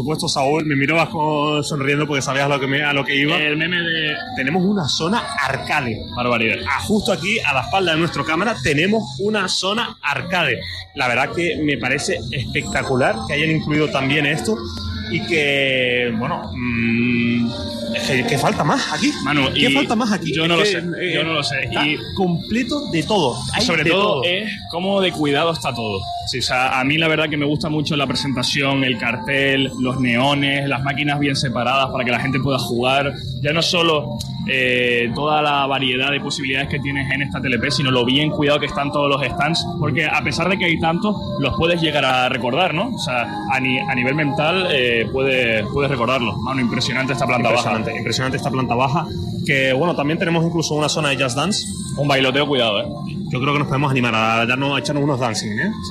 Por supuesto, Saúl, me mirabas sonriendo porque sabías a lo que iba. El meme de... Tenemos una zona arcade. Barbaridad. Justo aquí, a la espalda de nuestra cámara, tenemos una zona arcade. La verdad que me parece espectacular que hayan incluido también esto y que, bueno... ¿Qué falta más aquí? Manu, ¿Qué falta más aquí? Yo no lo sé. Yo no lo sé. Está completo de todo. Y sobre todo es cómo de cuidado está todo. Sí, o sea, a mí la verdad que me gusta mucho la presentación, el cartel, los neones, las máquinas bien separadas para que la gente pueda jugar. Ya no solo toda la variedad de posibilidades que tienes en esta TLP, sino lo bien cuidado que están todos los stands, porque a pesar de que hay tantos, los puedes llegar a recordar, ¿no? O sea, a nivel mental puedes recordarlo. Mano, impresionante esta planta baja. Impresionante esta planta baja, que bueno, también tenemos incluso una zona de Just Dance. Un bailoteo, cuidado, Yo creo que nos podemos animar a echarnos unos dancing,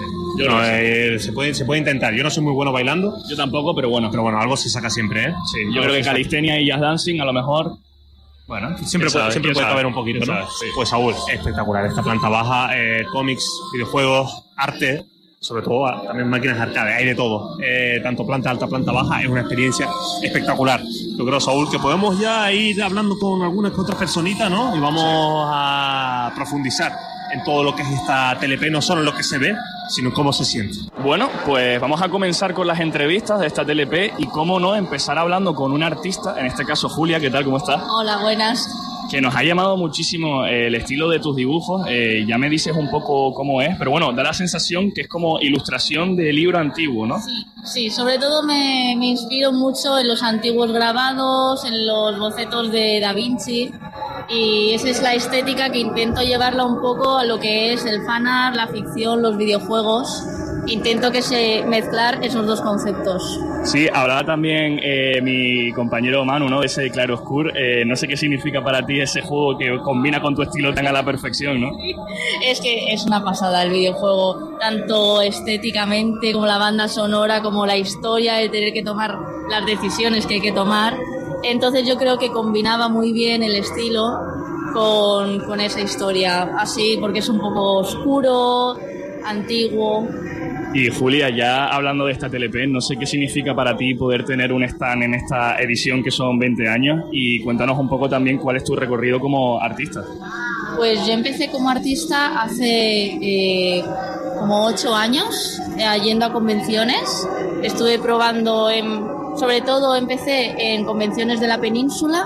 Sí. Se puede intentar. Yo no soy muy bueno bailando. Yo tampoco, pero bueno. Pero bueno, algo se saca siempre, Sí, yo creo que calistenia y Just Dancing a lo mejor... Bueno, siempre puede caber un poquito, ¿no? Sí. Pues Saúl, espectacular esta planta baja, cómics, videojuegos, arte, sobre todo también máquinas arcade, hay de todo. Tanto planta alta, planta baja, es una experiencia espectacular. Yo creo, Saúl, que podemos ya ir hablando con algunas que otras personitas, ¿no? Y vamos a profundizar en todo lo que es esta TLP, no solo en lo que se ve, sino cómo se siente. Bueno, pues vamos a comenzar con las entrevistas de esta TLP y cómo no empezar hablando con una artista, en este caso Julia. ¿Qué tal? ¿Cómo estás? Hola, buenas. Que nos ha llamado muchísimo el estilo de tus dibujos. Ya me dices un poco cómo es, pero bueno, da la sensación que es como ilustración de libro antiguo, ¿no? Sí, sobre todo me inspiro mucho en los antiguos grabados, en los bocetos de Da Vinci, y esa es la estética que intento llevarla un poco a lo que es el fanart, la ficción, los videojuegos. Intento mezclar esos dos conceptos. Sí, hablaba también mi compañero Manu, ¿no? De ese claroscuro. No sé qué significa para ti ese juego que combina con tu estilo tan a la perfección, ¿no? Es que es una pasada el videojuego, tanto estéticamente como la banda sonora, como la historia, el tener que tomar las decisiones que hay que tomar. Entonces yo creo que combinaba muy bien el estilo con esa historia, así porque es un poco oscuro, antiguo. Y Julia, ya hablando de esta TLP, no sé qué significa para ti poder tener un stand en esta edición que son 20 años, y cuéntanos un poco también cuál es tu recorrido como artista. Pues yo empecé como artista hace como 8 años, yendo a convenciones. Estuve probando, sobre todo empecé en convenciones de la península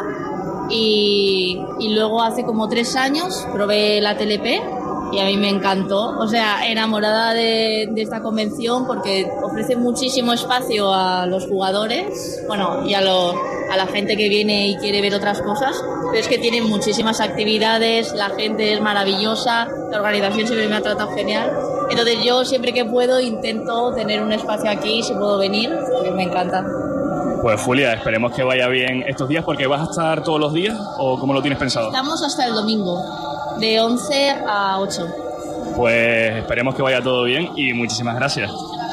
y luego hace como 3 años probé la TLP. Y a mí me encantó, o sea, enamorada de esta convención porque ofrece muchísimo espacio a los jugadores, bueno, y a la gente que viene y quiere ver otras cosas, pero es que tienen muchísimas actividades, la gente es maravillosa, la organización siempre me ha tratado genial. Entonces yo siempre que puedo intento tener un espacio aquí, si puedo venir, porque me encanta. Pues Julia, esperemos que vaya bien estos días, porque ¿vas a estar todos los días o cómo lo tienes pensado? Estamos hasta el domingo, de 11 a 8. Pues esperemos que vaya todo bien y muchísimas gracias.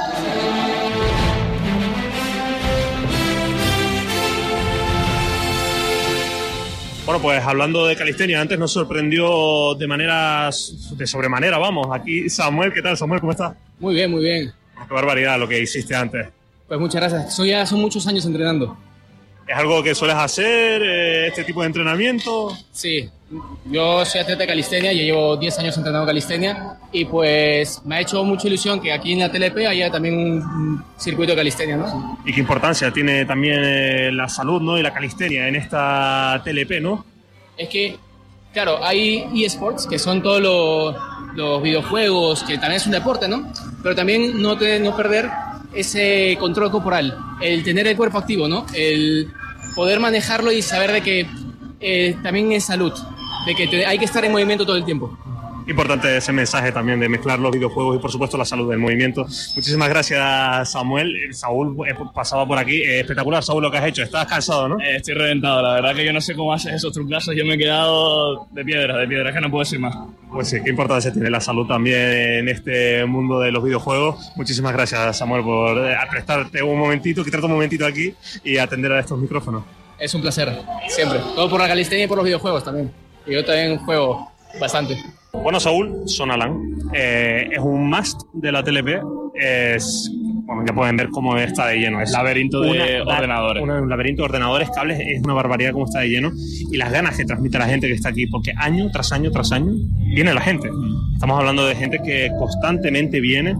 Bueno, pues hablando de calistenia, antes nos sorprendió de sobremanera, vamos. Aquí Samuel, ¿qué tal? Samuel, ¿cómo estás? Muy bien, muy bien. Qué barbaridad lo que hiciste antes. Pues muchas gracias. Ya son muchos años entrenando. ¿Es algo que sueles hacer, este tipo de entrenamiento? Sí, yo soy atleta de calistenia, yo llevo 10 años entrenando calistenia y pues me ha hecho mucha ilusión que aquí en la TLP haya también un circuito de calistenia, ¿no? Y qué importancia tiene también la salud, ¿no? Y la calistenia en esta TLP, ¿no? Es que, claro, hay eSports, que son todos los videojuegos, que también es un deporte, ¿no? Pero también no perder ese control corporal, el tener el cuerpo activo, ¿no? El poder manejarlo y saber de que también es salud, de que hay que estar en movimiento todo el tiempo. Importante ese mensaje también de mezclar los videojuegos y por supuesto la salud del movimiento. Muchísimas gracias, Samuel. Saúl pasaba por aquí. Espectacular, Saúl, lo que has hecho. Estás cansado, ¿no? Estoy reventado, la verdad que yo no sé cómo haces esos trucazos. Yo me he quedado de piedra, que no puedo decir más. Pues sí, qué importancia tiene la salud también en este mundo de los videojuegos. Muchísimas gracias, Samuel, por prestarte un momentito, quitarte un momentito aquí y atender a estos micrófonos. Es un placer, siempre. Todo por la calistenia y por los videojuegos también. Y yo también juego bastante. Bueno, Saúl, Son Alan es un must de la TLP. bueno, ya pueden ver cómo está de lleno. Es laberinto de ordenadores. Un laberinto de ordenadores, cables, es una barbaridad cómo está de lleno. Y las ganas que transmite la gente que está aquí, porque año tras año tras año viene la gente. Estamos hablando de gente que constantemente viene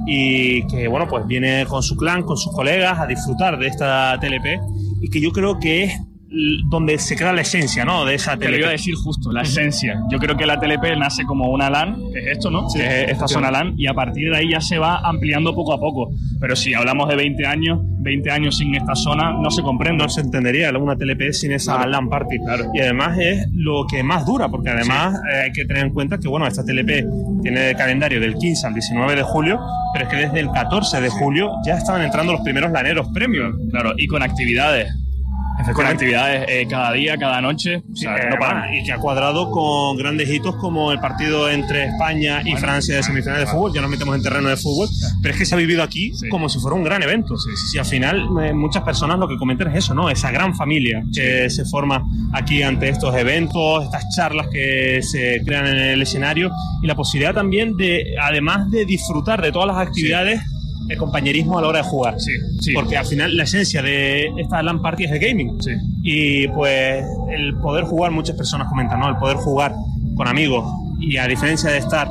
y que, bueno, pues viene con su clan, con sus colegas a disfrutar de esta TLP, y que yo creo que es donde se crea la esencia, ¿no?, de esa TLP. Te lo iba a decir justo, la esencia. Yo creo que la TLP nace como una LAN, que es esto, ¿no? Sí, que es esta zona LAN, y a partir de ahí ya se va ampliando poco a poco. Pero si hablamos de 20 años sin esta zona, no se comprende. No se entendería una TLP sin esa LAN party. Claro. Y además es lo que más dura, porque además hay que tener en cuenta que, bueno, esta TLP tiene el calendario del 15 al 19 de julio, pero es que desde el 14 de julio ya estaban entrando los primeros laneros premium. Claro, y con actividades. Con actividades cada día, cada noche, o sea, no paran. Y que ha cuadrado con grandes hitos como el partido entre España y Francia de semifinales de fútbol. Ya nos metemos en terreno de fútbol, pero es que se ha vivido aquí como si fuera un gran evento. Y al final muchas personas lo que comentan es eso, ¿no? Esa gran familia que se forma aquí ante estos eventos, estas charlas que se crean en el escenario, y la posibilidad también de, además de disfrutar de todas las actividades, el compañerismo a la hora de jugar. Sí. Porque al final la esencia de esta LAN party es de gaming. Sí. Y pues el poder jugar, muchas personas comentan, ¿no?, el poder jugar con amigos, y a diferencia de estar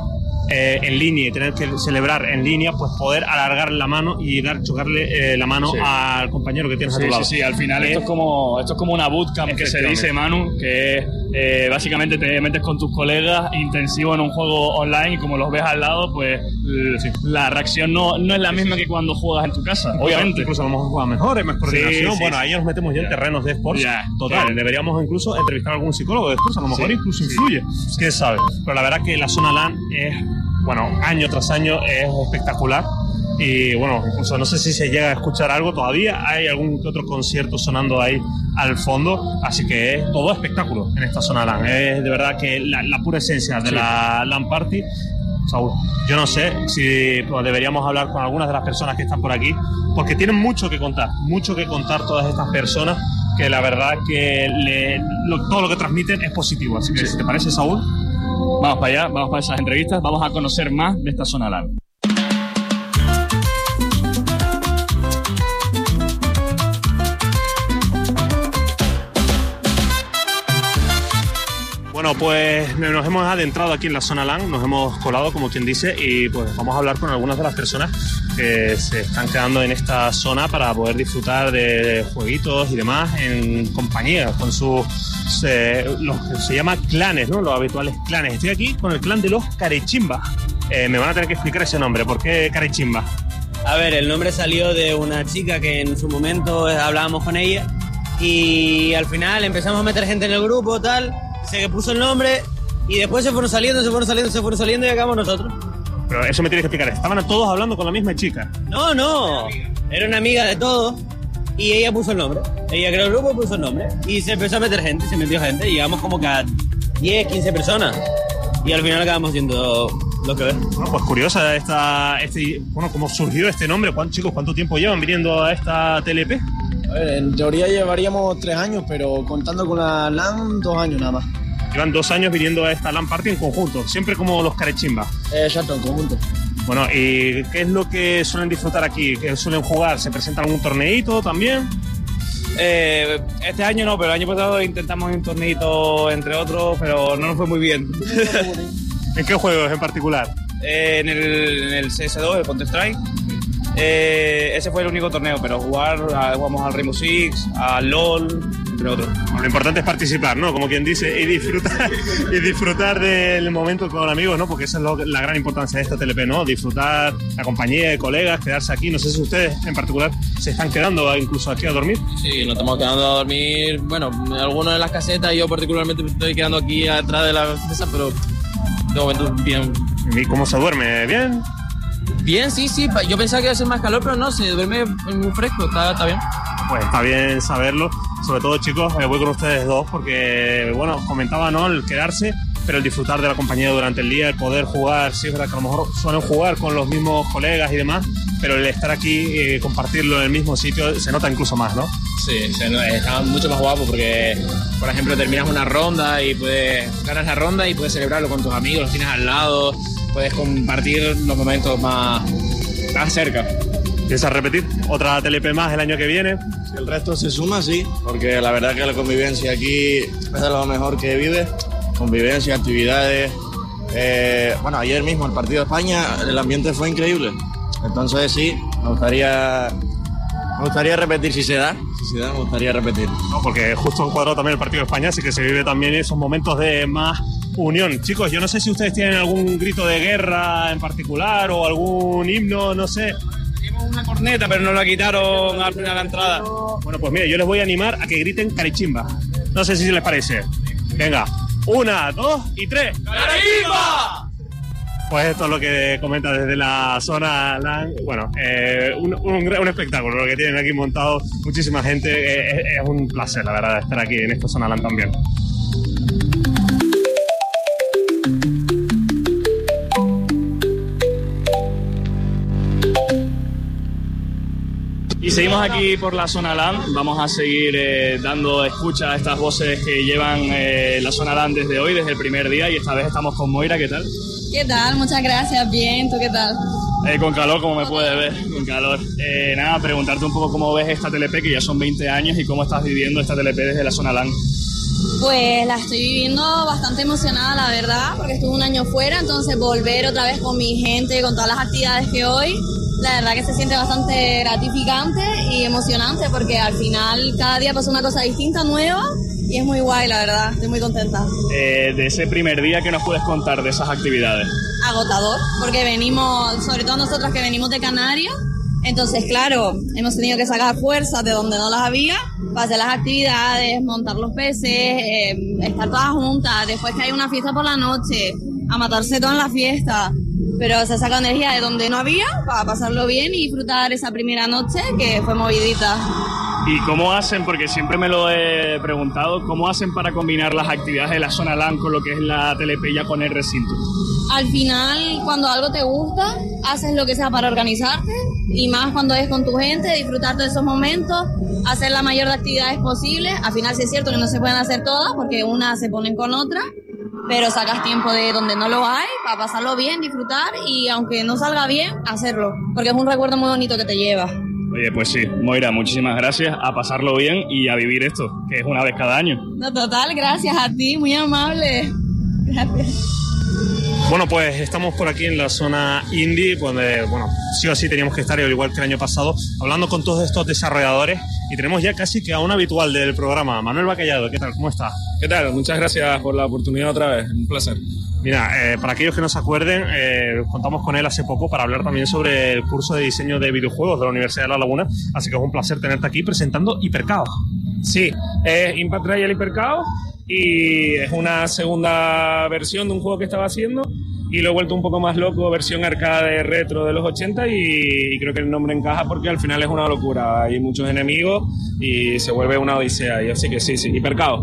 en línea y tener que celebrar en línea, pues poder alargar la mano y chocarle la mano al compañero que tienes a tu lado. Sí, al final esto es como una bootcamp que se dice, Manu, que es básicamente te metes con tus colegas intensivo en un juego online, y como los ves al lado, pues la reacción no es la misma que cuando juegas en tu casa, obviamente. Incluso a lo mejor juegas mejor, hay más coordinación. Bueno, ahí nos metemos ya en terrenos de esports. Total, deberíamos incluso entrevistar a algún psicólogo de esports, a lo mejor incluso influye. ¿Quién sabe? Pero la verdad que la zona LAN es, bueno, año tras año es espectacular. Y bueno, incluso no sé si se llega a escuchar algo todavía, hay algún que otro concierto sonando ahí al fondo, así que es todo espectáculo en esta zona LAN. Es de verdad que la pura esencia de la LAN party. Saúl, yo no sé si pues, deberíamos hablar con algunas de las personas que están por aquí, porque tienen mucho que contar todas estas personas, que la verdad que todo lo que transmiten es positivo. Así que si te parece, Saúl, vamos para allá, vamos para esas entrevistas, vamos a conocer más de esta zona LAN. Bueno, pues nos hemos adentrado aquí en la zona LAN, nos hemos colado, como quien dice, y pues vamos a hablar con algunas de las personas que se están quedando en esta zona para poder disfrutar de jueguitos y demás en compañía, con sus los que se llama clanes, ¿no?, los habituales clanes. Estoy aquí con el clan de los Carechimba. Me van a tener que explicar ese nombre. ¿Por qué Carechimba? A ver, el nombre salió de una chica que en su momento hablábamos con ella, y al final empezamos a meter gente en el grupo, tal. Se puso el nombre y después se fueron saliendo y acabamos nosotros. Pero eso me tienes que explicar. ¿Estaban todos hablando con la misma chica? No. Era una amiga de todos y ella puso el nombre. Ella creó el grupo y puso el nombre. Y se empezó a meter gente, se metió gente. Y llegamos como que a 10, 15 personas. Y al final acabamos siendo lo que ves. Bueno, pues curiosa cómo surgió este nombre. Chicos, ¿cuánto tiempo llevan viniendo a esta TLP? A ver, en teoría llevaríamos 3 años, pero contando con la LAN, 2 años nada más. Llevan 2 años viniendo a esta LAN party en conjunto, siempre como los Carechimba. Exacto, en conjunto. Bueno, ¿y qué es lo que suelen disfrutar aquí? ¿Qué suelen jugar? ¿Se presenta algún torneito también? Este año no, pero el año pasado intentamos un torneito entre otros, pero no nos fue muy bien. ¿En qué juegos en particular? En el CS2, el Counter-Strike. Ese fue el único torneo, pero jugamos al Rainbow Six, al LOL, entre otros. Bueno, lo importante es participar, ¿no? Como quien dice, y disfrutar del momento con amigos, ¿no? Porque esa es la gran importancia de esta TLP, ¿no? Disfrutar la compañía de colegas, quedarse aquí. No sé si ustedes en particular se están quedando incluso aquí a dormir. Sí, nos estamos quedando a dormir, bueno, algunos en las casetas, yo particularmente me estoy quedando aquí atrás de la mesa, pero de momento bien. ¿Y cómo se duerme? ¿Bien? Bien, sí, yo pensaba que iba a ser más calor, pero no, se duerme muy fresco, está bien. Pues está bien saberlo, sobre todo, chicos, voy con ustedes dos porque, bueno, comentaba, ¿no?, el quedarse, pero el disfrutar de la compañía durante el día, el poder jugar. Sí, es verdad que a lo mejor suelen jugar con los mismos colegas y demás, pero el estar aquí, compartirlo en el mismo sitio, se nota incluso más, ¿no? Sí, está mucho más guapo porque, por ejemplo, terminas una ronda y ganas la ronda y puedes celebrarlo con tus amigos, los tienes al lado, puedes compartir los momentos más cerca. ¿Piensas repetir otra TLP más el año que viene? Si el resto se suma, sí, porque la verdad que la convivencia aquí es de lo mejor que vive. Convivencia, actividades. Bueno, ayer mismo el partido de España, el ambiente fue increíble. Entonces sí, me gustaría repetir si se da, me gustaría repetir. No, porque justo encuadró también el partido de España, así que se vive también esos momentos de más unión. Chicos, yo no sé si ustedes tienen algún grito de guerra en particular o algún himno, no sé. Teníamos una corneta, pero nos la quitaron al final de la entrada. Bueno, pues mire, yo les voy a animar a que griten Carichimba. No sé si les parece. Venga, 1, 2 y 3. ¡Carichimba! Pues esto es lo que comenta desde la zona LAN. Bueno, un espectáculo lo que tienen aquí montado muchísima gente. Es un placer, la verdad, estar aquí en esta zona LAN también. Y seguimos aquí por la zona LAN. Vamos a seguir dando escucha a estas voces que llevan la zona LAN desde hoy, desde el primer día. Y esta vez estamos con Moira. ¿Qué tal? ¿Qué tal? Muchas gracias. Bien, ¿tú qué tal? Con calor, como me puedes ver, con calor. Nada, preguntarte un poco cómo ves esta TLP, que ya son 20 años, y cómo estás viviendo esta TLP desde la zona LAN. Pues la estoy viviendo bastante emocionada, la verdad, porque estuve un año fuera, entonces volver otra vez con mi gente, con todas las actividades que hoy, la verdad que se siente bastante gratificante y emocionante, porque al final cada día pasa una cosa distinta, nueva, y es muy guay, la verdad, estoy muy contenta. De ese primer día, ¿qué nos puedes contar de esas actividades? Agotador, porque venimos, sobre todo nosotras que venimos de Canarias, entonces claro, hemos tenido que sacar fuerzas de donde no las había para hacer las actividades, montar los peces, estar todas juntas, después que hay una fiesta por la noche, a matarse toda en la fiesta, pero se saca energía de donde no había para pasarlo bien y disfrutar esa primera noche que fue movidita. ¿Y cómo hacen? Porque siempre me lo he preguntado, ¿cómo hacen para combinar las actividades de la zona LAN con lo que es la TLP ya con el recinto? Al final, cuando algo te gusta, haces lo que sea para organizarte, y más cuando es con tu gente, disfrutar de esos momentos, hacer la mayor de actividades posibles. Al final sí es cierto que no se pueden hacer todas porque unas se ponen con otras, pero sacas tiempo de donde no lo hay para pasarlo bien, disfrutar, y aunque no salga bien, hacerlo, porque es un recuerdo muy bonito que te lleva. Oye, pues sí, Moira, muchísimas gracias, a pasarlo bien y a vivir esto, que es una vez cada año. No, total, gracias a ti, muy amable. Gracias. Bueno, pues estamos por aquí en la zona indie, donde, bueno, sí o sí teníamos que estar, al igual que el año pasado, hablando con todos estos desarrolladores, y tenemos ya casi que a un habitual del programa. Manuel Bacallado, ¿qué tal? ¿Cómo estás? ¿Qué tal? Muchas gracias por la oportunidad otra vez, un placer. Mira, para aquellos que no se acuerden, contamos con él hace poco para hablar también sobre el curso de diseño de videojuegos de la Universidad de La Laguna, así que es un placer tenerte aquí presentando Hipercaos. Sí, es Impact Trial Hipercaos, y es una segunda versión de un juego que estaba haciendo y lo he vuelto un poco más loco, versión arcade retro de los 80, y creo que el nombre encaja porque al final es una locura, hay muchos enemigos y se vuelve una odisea, y así que sí, Hipercaos.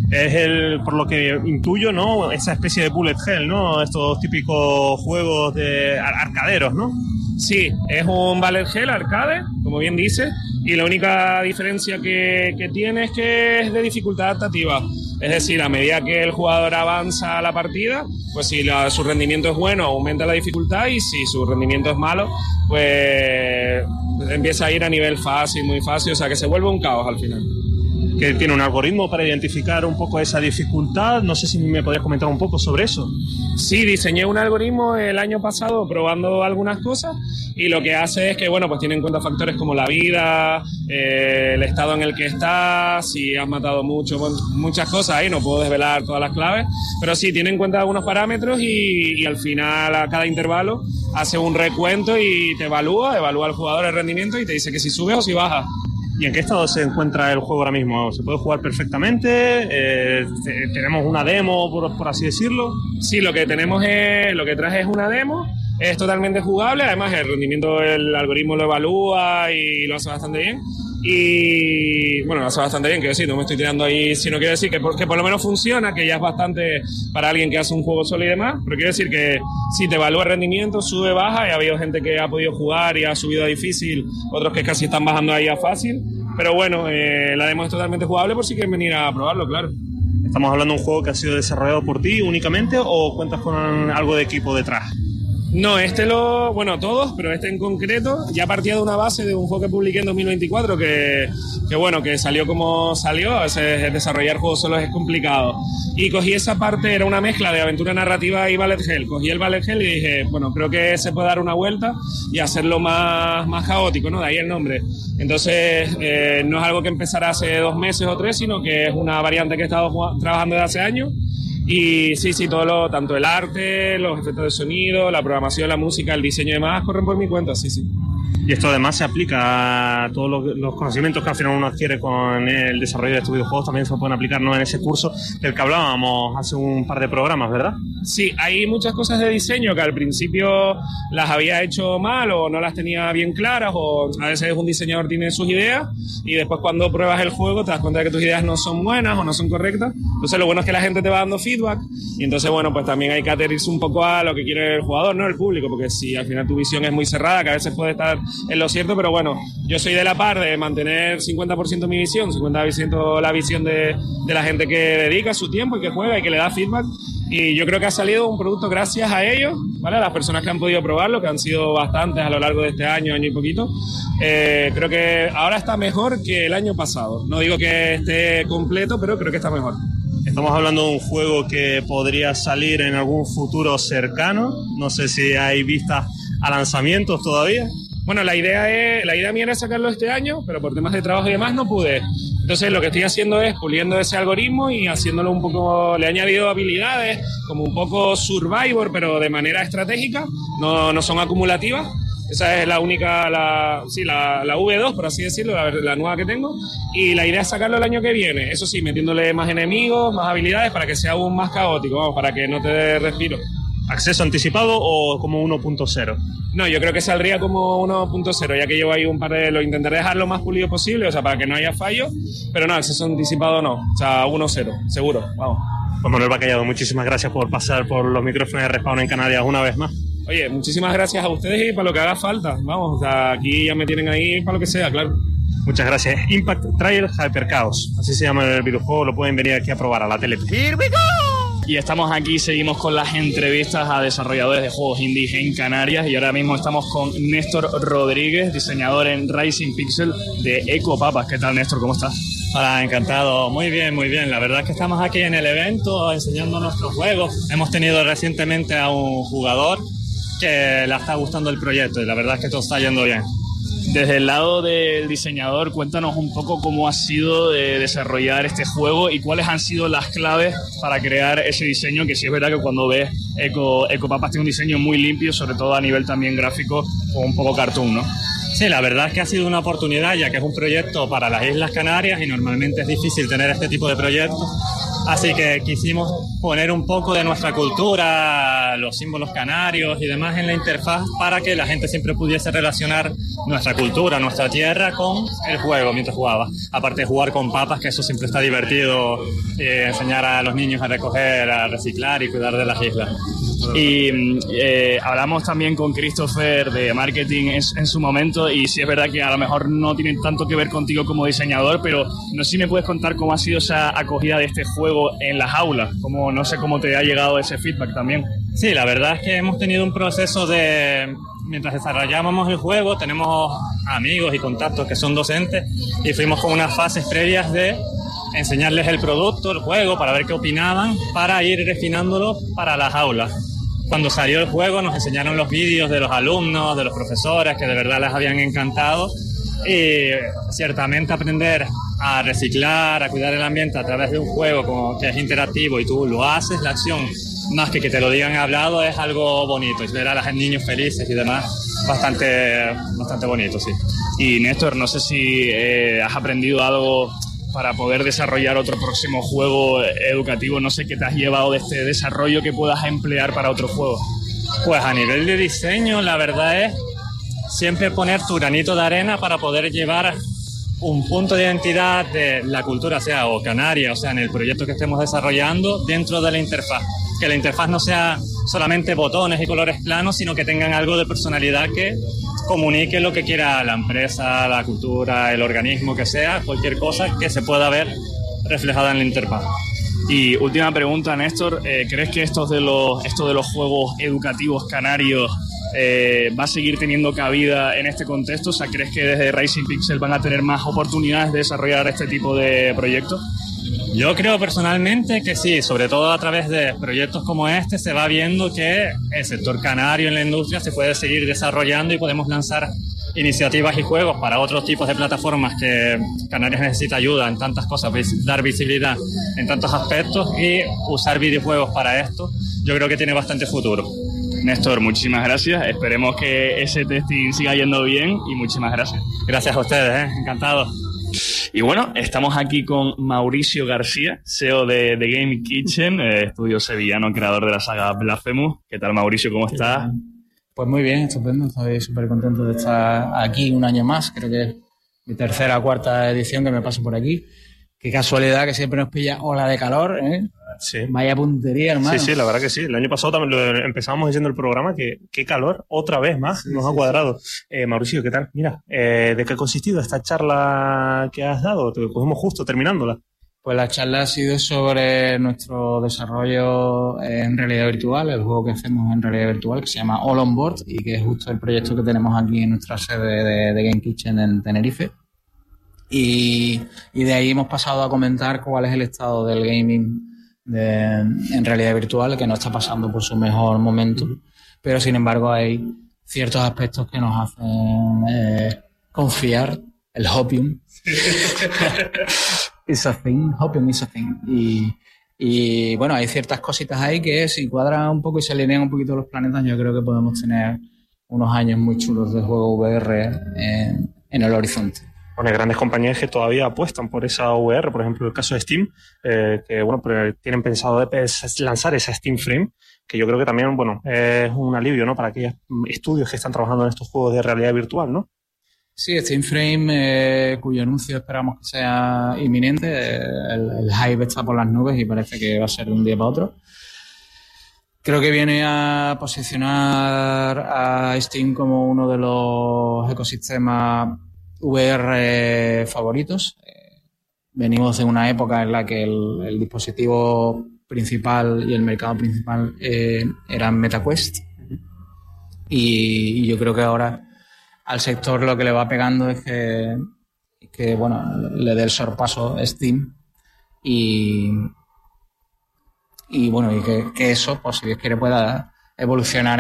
Es por lo que intuyo, ¿no? Esa especie de bullet hell, ¿no? Estos típicos juegos de arcaderos, ¿no? Sí, es un bullet hell arcade, como bien dice, y la única diferencia que tiene es que es de dificultad adaptativa. Es decir, a medida que el jugador avanza la partida, pues si su rendimiento es bueno, aumenta la dificultad, y si su rendimiento es malo, pues empieza a ir a nivel fácil, muy fácil, o sea que se vuelve un caos al final. Que tiene un algoritmo para identificar un poco esa dificultad. No sé si me podrías comentar un poco sobre eso. Sí, diseñé un algoritmo el año pasado probando algunas cosas, y lo que hace es que, bueno, pues tiene en cuenta factores como la vida, el estado en el que estás, si has matado mucho, bueno, muchas cosas ahí, no puedo desvelar todas las claves, pero sí, tiene en cuenta algunos parámetros, y al final, a cada intervalo, hace un recuento y te evalúa al jugador el rendimiento y te dice que si subes o si bajas. ¿Y en qué estado se encuentra el juego ahora mismo? ¿Se puede jugar perfectamente? ¿Tenemos una demo, por así decirlo? Sí, lo que traje es una demo. Es totalmente jugable, además el rendimiento el algoritmo lo evalúa y lo hace bastante bien. Y bueno, lo hace bastante bien, quiero decir, no me estoy tirando ahí, sino quiero decir que por lo menos funciona, que ya es bastante para alguien que hace un juego solo y demás, pero quiero decir que sí, te evalúa el rendimiento, sube, baja, y ha habido gente que ha podido jugar y ha subido a difícil, otros que casi están bajando ahí a fácil, pero bueno, la demo es totalmente jugable por si quieren venir a probarlo, claro. ¿Estamos hablando de un juego que ha sido desarrollado por ti únicamente o cuentas con algo de equipo detrás? No, bueno, todos, pero este en concreto ya partía de una base de un juego que publiqué en 2024 que salió como salió. A veces desarrollar juegos solos es complicado. Y cogí esa parte, era una mezcla de aventura narrativa y bullet hell. Cogí el bullet hell y dije, bueno, creo que se puede dar una vuelta y hacerlo más caótico, ¿no? De ahí el nombre. Entonces, no es algo que empezara hace 2 meses o 3, sino que es una variante que he estado trabajando desde hace años. Y sí, tanto el arte, los efectos de sonido, la programación, la música, el diseño y demás corren por mi cuenta, sí. Y esto además se aplica a todos los conocimientos que al final uno adquiere con el desarrollo de estos videojuegos, también se pueden aplicar, ¿no?, en ese curso del que hablábamos hace un par de programas, ¿verdad? Sí, hay muchas cosas de diseño que al principio las había hecho mal o no las tenía bien claras, o a veces un diseñador tiene sus ideas y después cuando pruebas el juego te das cuenta de que tus ideas no son buenas o no son correctas. Entonces lo bueno es que la gente te va dando feedback y entonces, bueno, pues también hay que adherirse un poco a lo que quiere el jugador, no el público, porque si al final tu visión es muy cerrada, que a veces puede estar en lo cierto, pero bueno, yo soy de la par de mantener 50% mi visión, 50% la visión de la gente que dedica su tiempo y que juega y que le da feedback, y yo creo que ha salido un producto gracias a ellos, ¿vale? A las personas que han podido probarlo, que han sido bastantes a lo largo de este año y poquito. Creo que ahora está mejor que el año pasado. No digo que esté completo, pero creo que está mejor. Estamos hablando de un juego que podría salir en algún futuro cercano. No sé si hay vistas a lanzamientos todavía. Bueno, la idea mía era sacarlo este año, pero por temas de trabajo y demás no pude. Entonces lo que estoy haciendo es puliendo ese algoritmo y haciéndolo un poco, le he añadido habilidades como un poco Survivor, pero de manera estratégica, no son acumulativas. Esa es la única, la V2, por así decirlo, la nueva que tengo. Y la idea es sacarlo el año que viene. Eso sí, metiéndole más enemigos, más habilidades para que sea aún más caótico, vamos, para que no te dé respiro. ¿Acceso anticipado o como 1.0? No, yo creo que saldría como 1.0, ya que llevo ahí un par de... Lo intentaré dejar lo más pulido posible, o sea, para que no haya fallo, pero no, acceso anticipado no, o sea, 1.0, seguro, vamos. Pues Manuel Bacallado, muchísimas gracias por pasar por los micrófonos de Respawn en Canarias una vez más. Oye, muchísimas gracias a ustedes y para lo que haga falta, vamos, o sea, aquí ya me tienen ahí para lo que sea, claro. Muchas gracias. Impact Trail Hyper Chaos, así se llama el videojuego, lo pueden venir aquí a probar a la tele. ¡Here we go! Y estamos aquí, seguimos con las entrevistas a desarrolladores de juegos indies en Canarias y ahora mismo estamos con Néstor Rodríguez, diseñador en Rising Pixel de Ecopapas. ¿Qué tal, Néstor? ¿Cómo estás? Hola, encantado. Muy bien, muy bien. La verdad es que estamos aquí en el evento enseñando nuestros juegos. Hemos tenido recientemente a un jugador que le está gustando el proyecto y la verdad es que todo está yendo bien. Desde el lado del diseñador, cuéntanos un poco cómo ha sido desarrollar este juego y cuáles han sido las claves para crear ese diseño, que sí es verdad que cuando ves Ecopapas tiene un diseño muy limpio, sobre todo a nivel también gráfico o un poco cartoon, ¿no? Sí, la verdad es que ha sido una oportunidad, ya que es un proyecto para las Islas Canarias y normalmente es difícil tener este tipo de proyectos. Así que quisimos poner un poco de nuestra cultura, los símbolos canarios y demás en la interfaz para que la gente siempre pudiese relacionar nuestra cultura, nuestra tierra con el juego mientras jugaba. Aparte de jugar con papas, que eso siempre está divertido, enseñar a los niños a recoger, a reciclar y cuidar de las islas. Y hablamos también con Christopher de marketing en su momento y sí es verdad que a lo mejor no tiene tanto que ver contigo como diseñador, pero no sé si me puedes contar cómo ha sido esa acogida de este juego en las aulas, no sé cómo te ha llegado ese feedback también. Sí, la verdad es que hemos tenido un proceso mientras desarrollábamos el juego, tenemos amigos y contactos que son docentes y fuimos con unas fases previas de enseñarles el producto, el juego, para ver qué opinaban, para ir refinándolo para las aulas. Cuando salió el juego nos enseñaron los vídeos de los alumnos, de los profesores, que de verdad les habían encantado. Y ciertamente aprender a reciclar, a cuidar el ambiente a través de un juego que es interactivo y tú lo haces, la acción, más que te lo digan hablado, es algo bonito. Y ver a los niños felices y demás, bastante bonito, sí. Y Néstor, no sé si has aprendido algo para poder desarrollar otro próximo juego educativo. No sé qué te has llevado de este desarrollo que puedas emplear para otro juego. Pues a nivel de diseño, la verdad es siempre poner tu granito de arena para poder llevar un punto de identidad de la cultura, sea o canaria, o sea, en el proyecto que estemos desarrollando dentro de la interfaz. Que la interfaz no sea solamente botones y colores planos, sino que tengan algo de personalidad que comunique lo que quiera la empresa, la cultura, el organismo que sea, cualquier cosa que se pueda ver reflejada en la interfaz. Y última pregunta, Néstor, ¿crees que esto de los juegos educativos canarios va a seguir teniendo cabida en este contexto? O sea, ¿crees que desde Rising Pixel van a tener más oportunidades de desarrollar este tipo de proyectos? Yo creo personalmente que sí, sobre todo a través de proyectos como este se va viendo que el sector canario en la industria se puede seguir desarrollando y podemos lanzar iniciativas y juegos para otros tipos de plataformas que Canarias necesita ayuda en tantas cosas, dar visibilidad en tantos aspectos y usar videojuegos para esto. Yo creo que tiene bastante futuro. Néstor, muchísimas gracias. Esperemos que ese testing siga yendo bien y muchísimas gracias. Gracias a ustedes, encantado. Y bueno, estamos aquí con Mauricio García, CEO de The Game Kitchen, estudio sevillano, creador de la saga Blasphemous. ¿Qué tal, Mauricio? ¿Cómo estás? Pues muy bien, estupendo. Estoy súper contento de estar aquí un año más. Creo que es mi tercera o cuarta edición que me paso por aquí. Qué casualidad que siempre nos pilla ola de calor, ¿eh? Sí. Vaya puntería, hermano. Sí, la verdad que sí. El año pasado también empezábamos diciendo el programa que qué calor, otra vez más, nos ha cuadrado. Mauricio, ¿qué tal? Mira, ¿de qué ha consistido esta charla que has dado? Te cogemos justo terminándola. Pues la charla ha sido sobre nuestro desarrollo en realidad virtual, el juego que hacemos en realidad virtual, que se llama All On Board y que es justo el proyecto que tenemos aquí en nuestra sede de Game Kitchen en Tenerife. Y de ahí hemos pasado a comentar cuál es el estado del gaming en realidad virtual, que no está pasando por su mejor momento, pero sin embargo hay ciertos aspectos que nos hacen confiar. El hopium is a thing, hopium is a thing. Y bueno, hay ciertas cositas ahí que si cuadran un poco y se alinean un poquito los planetas, yo creo que podemos tener unos años muy chulos de juego VR en el horizonte. Bueno, hay grandes compañías que todavía apuestan por esa VR, por ejemplo, el caso de Steam, que bueno, tienen pensado lanzar esa Steam Frame, que yo creo que también, bueno, es un alivio, ¿no?, para aquellos estudios que están trabajando en estos juegos de realidad virtual, ¿no? Sí, Steam Frame, cuyo anuncio esperamos que sea inminente. El hype está por las nubes y parece que va a ser de un día para otro. Creo que viene a posicionar a Steam como uno de los ecosistemas VR favoritos. Venimos de una época en la que el dispositivo principal y el mercado principal eran MetaQuest, y yo creo que ahora al sector lo que le va pegando es que bueno, le dé el sorpaso Steam y bueno, y que eso, pues si Dios quiere, pueda evolucionar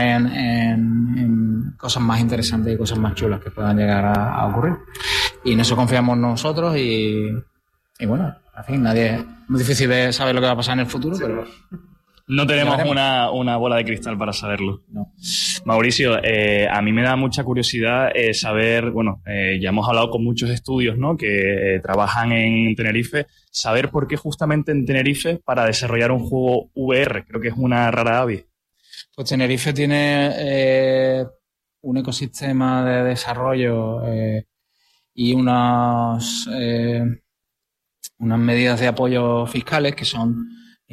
en cosas más interesantes y cosas más chulas que puedan llegar a ocurrir. Y en eso confiamos nosotros y bueno, en fin, es muy difícil de saber lo que va a pasar en el futuro, pero no tenemos una bola de cristal para saberlo. No. Mauricio, a mí me da mucha curiosidad saber, bueno, ya hemos hablado con muchos estudios, ¿no?, que trabajan en Tenerife, saber por qué justamente en Tenerife para desarrollar un juego VR. Creo que es una rara avis. Pues Tenerife tiene un ecosistema de desarrollo y unas medidas de apoyo fiscales que son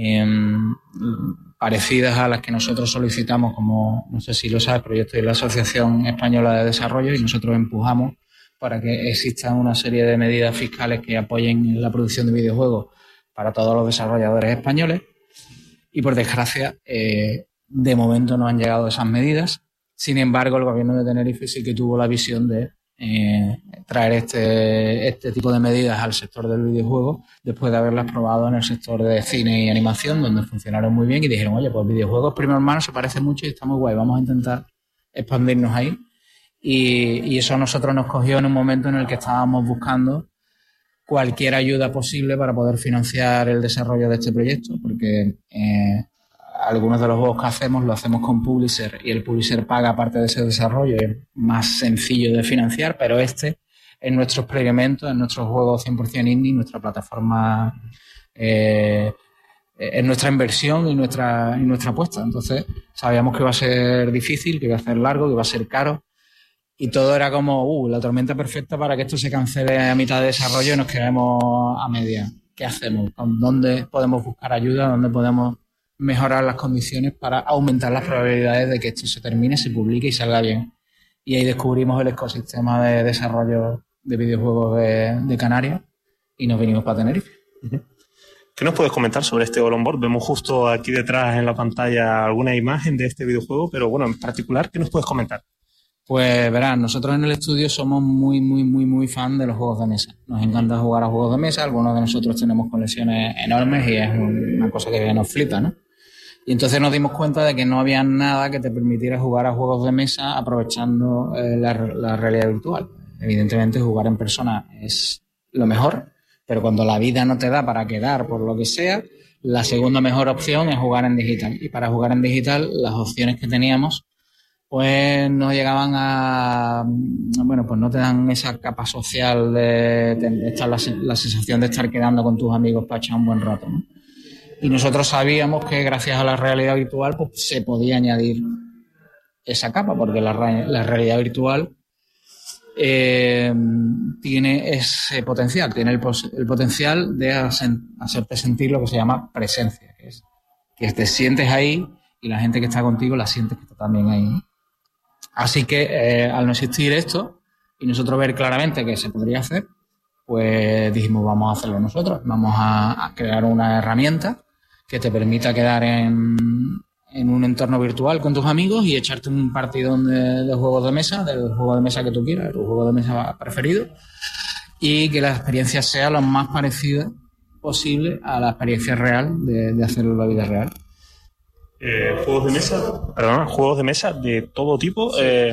parecidas a las que nosotros solicitamos, como no sé si lo sabes, pero yo estoy en la Asociación Española de Desarrollo y nosotros empujamos para que existan una serie de medidas fiscales que apoyen la producción de videojuegos para todos los desarrolladores españoles, y por desgracia de momento no han llegado esas medidas. Sin embargo, el gobierno de Tenerife sí que tuvo la visión de traer este tipo de medidas al sector del videojuego después de haberlas probado en el sector de cine y animación, donde funcionaron muy bien, y dijeron, oye, pues videojuegos primo hermano se parece mucho y está muy guay, vamos a intentar expandirnos ahí. Y eso a nosotros nos cogió en un momento en el que estábamos buscando cualquier ayuda posible para poder financiar el desarrollo de este proyecto, porque algunos de los juegos que hacemos lo hacemos con publisher y el publisher paga parte de ese desarrollo y es más sencillo de financiar, pero este es nuestro experimento, es nuestro juego 100% indie, nuestra plataforma, es nuestra inversión y nuestra apuesta. Entonces sabíamos que iba a ser difícil, que iba a ser largo, que iba a ser caro, y todo era como la tormenta perfecta para que esto se cancele a mitad de desarrollo y nos quedemos a media. ¿Qué hacemos? ¿Dónde podemos buscar ayuda? ¿Dónde podemos mejorar las condiciones para aumentar las probabilidades de que esto se termine, se publique y salga bien? Y ahí descubrimos el ecosistema de desarrollo de videojuegos de Canarias y nos vinimos para Tenerife. ¿Qué nos puedes comentar sobre este All On Board? Vemos justo aquí detrás en la pantalla alguna imagen de este videojuego, pero bueno, en particular, ¿qué nos puedes comentar? Pues verás, nosotros en el estudio somos muy fan de los juegos de mesa. Nos encanta jugar a juegos de mesa, algunos de nosotros tenemos colecciones enormes y es una cosa que nos flipa, ¿no? Y entonces nos dimos cuenta de que no había nada que te permitiera jugar a juegos de mesa aprovechando la realidad virtual. Evidentemente jugar en persona es lo mejor, pero cuando la vida no te da para quedar por lo que sea, la segunda mejor opción es jugar en digital. Y para jugar en digital, las opciones que teníamos pues no llegaban a... Bueno, pues no te dan esa capa social de estar la sensación de estar quedando con tus amigos para echar un buen rato, ¿no? Y nosotros sabíamos que gracias a la realidad virtual pues se podía añadir esa capa, porque la realidad virtual tiene ese potencial, tiene el potencial de hacerte sentir lo que se llama presencia, que es que te sientes ahí y la gente que está contigo la sientes que está también ahí, ¿no? Así que al no existir esto y nosotros ver claramente que se podría hacer, pues dijimos vamos a hacerlo nosotros, vamos a crear una herramienta que te permita quedar en un entorno virtual con tus amigos y echarte un partidón de juegos de mesa, del juego de mesa que tú quieras, tu juego de mesa preferido, y que la experiencia sea lo más parecida posible a la experiencia real de hacerlo en la vida real. Juegos de mesa de todo tipo.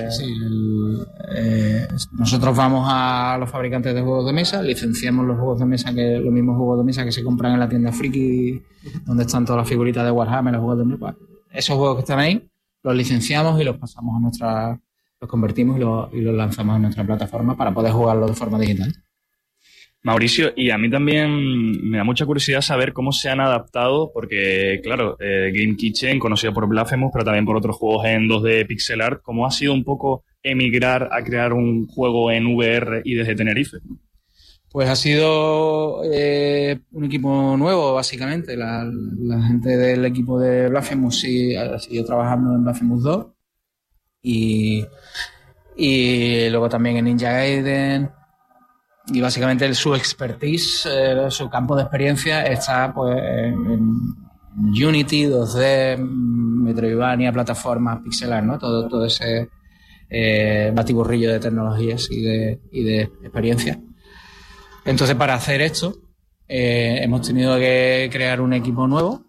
Nosotros vamos a los fabricantes de juegos de mesa, licenciamos los juegos de mesa, los mismos juegos de mesa que se compran en la tienda Friki, donde están todas las figuritas de Warhammer, los juegos de mesa. Esos juegos que están ahí los licenciamos y los pasamos los convertimos y los lanzamos en nuestra plataforma para poder jugarlo de forma digital. Mauricio, y a mí también me da mucha curiosidad saber cómo se han adaptado, porque, claro, Game Kitchen, conocido por Blasphemous, pero también por otros juegos en 2D pixel art, ¿cómo ha sido un poco emigrar a crear un juego en VR y desde Tenerife? Pues ha sido un equipo nuevo, básicamente. La gente del equipo de Blasphemous ha seguido trabajando en Blasphemous 2 y luego también en Ninja Gaiden. Y básicamente su expertise, su campo de experiencia está pues en Unity, 2D, Metroidvania, plataformas, pixel art, ¿no? Todo ese batiburrillo de tecnologías y de experiencia. Entonces, para hacer esto, hemos tenido que crear un equipo nuevo,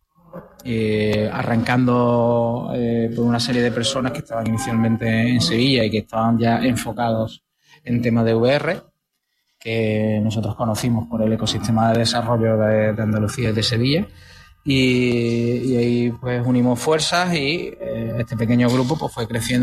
arrancando por una serie de personas que estaban inicialmente en Sevilla y que estaban ya enfocados en temas de VR, que nosotros conocimos por el ecosistema de desarrollo de Andalucía y de Sevilla, y ahí pues unimos fuerzas y este pequeño grupo pues fue creciendo.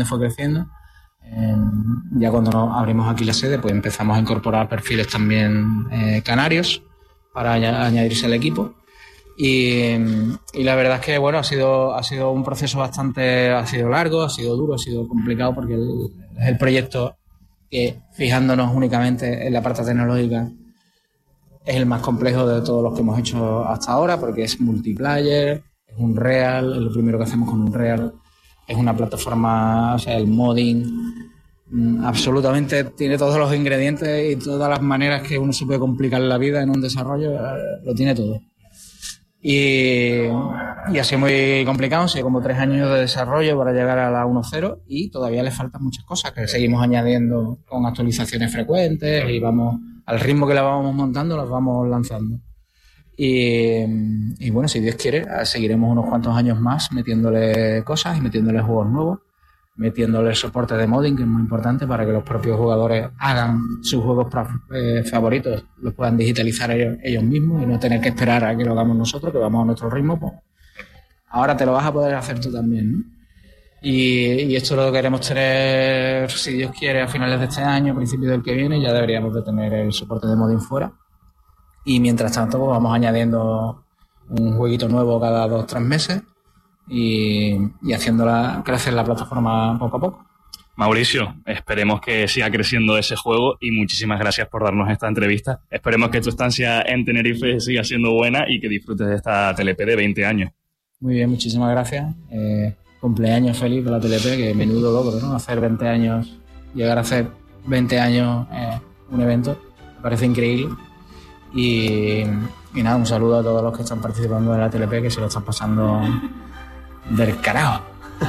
Ya cuando nos abrimos aquí la sede pues empezamos a incorporar perfiles también canarios para añadirse al equipo, y la verdad es que bueno, ha sido un proceso ha sido largo, ha sido duro, ha sido complicado, porque es el proyecto que, fijándonos únicamente en la parte tecnológica, es el más complejo de todos los que hemos hecho hasta ahora, porque es multiplayer, es un real, es lo primero que hacemos con un real, es una plataforma, o sea, el modding absolutamente tiene todos los ingredientes y todas las maneras que uno se puede complicar la vida en un desarrollo, lo tiene todo. Y ha sido muy complicado, ha sido como 3 años de desarrollo para llegar a la 1.0 y todavía le faltan muchas cosas que seguimos añadiendo con actualizaciones frecuentes y vamos al ritmo que la vamos montando, las vamos lanzando. Y bueno, si Dios quiere, seguiremos unos cuantos años más metiéndole cosas y metiéndole juegos nuevos, metiéndole soporte de modding, que es muy importante para que los propios jugadores hagan sus juegos favoritos, los puedan digitalizar ellos mismos y no tener que esperar a que lo hagamos nosotros, que vamos a nuestro ritmo. Pues ahora te lo vas a poder hacer tú también, ¿no? Y esto lo queremos tener, si Dios quiere, a finales de este año, principios del que viene, ya deberíamos de tener el soporte de modding fuera. Y mientras tanto, pues vamos añadiendo un jueguito nuevo cada 2-3 meses y haciéndola crecer la plataforma poco a poco. Mauricio, esperemos que siga creciendo ese juego y muchísimas gracias por darnos esta entrevista. Esperemos que tu estancia en Tenerife siga siendo buena y que disfrutes de esta TLP de 20 años. Muy bien, muchísimas gracias. Cumpleaños feliz de la TLP, que menudo logro, ¿no? Hacer 20 años, llegar a hacer 20 años un evento, me parece increíble. Y nada, un saludo a todos los que están participando de la TLP, que se lo están pasando del carajo.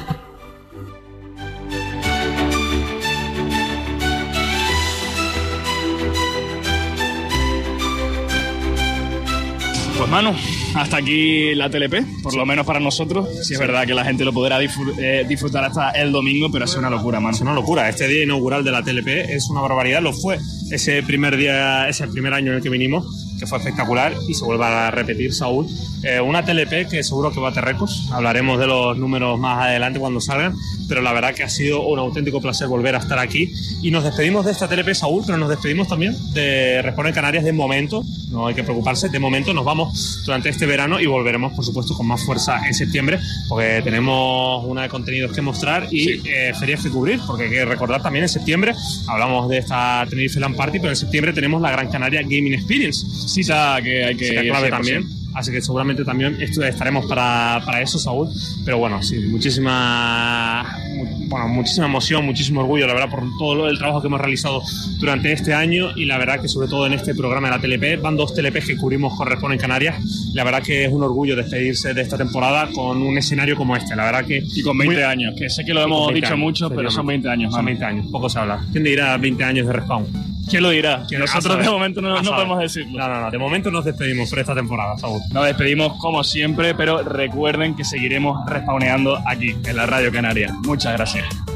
Pues Manu, hasta aquí la TLP, por lo menos para nosotros. Sí, es verdad que la gente lo podrá disfrutar hasta el domingo, pero ha sido una locura, Manu. Es una locura. Este día inaugural de la TLP es una barbaridad. Lo fue ese primer año en el que vinimos, que fue espectacular, y se vuelve a repetir, Saúl. Una TLP que seguro que bate récords. Hablaremos de los números más adelante cuando salgan, pero la verdad que ha sido un auténtico placer volver a estar aquí. Y nos despedimos de esta TLP, Saúl, pero nos despedimos también de Respawn en Canarias de momento. No hay que preocuparse, de momento nos vamos durante este verano y volveremos, por supuesto, con más fuerza en septiembre, porque tenemos una de contenidos que mostrar y ferias que cubrir, porque hay que recordar también en septiembre, hablamos de esta Tenerife Land Party, pero en septiembre tenemos la Gran Canaria Gaming Experience. Sí, que hay que ir clave también. Así que seguramente también estaremos para eso, Saúl. Pero bueno, sí, muchísima emoción, muchísimo orgullo, la verdad, por todo el trabajo que hemos realizado durante este año. Y la verdad que sobre todo en este programa de la TLP, van 2 TLPs que cubrimos con Respawn en Canarias. La verdad que es un orgullo despedirse de esta temporada con un escenario como este. La verdad que... Y con 20 años, que sé que lo hemos dicho mucho, pero son 20 años. Son 20 años, poco se habla. ¿Quién dirá 20 años de Respawn? ¿Quién lo dirá? Nosotros de momento no podemos decirlo. No, de momento nos despedimos por esta temporada, Saúl. Nos despedimos como siempre, pero recuerden que seguiremos respawneando aquí, en la Radio Canaria. Muchas gracias.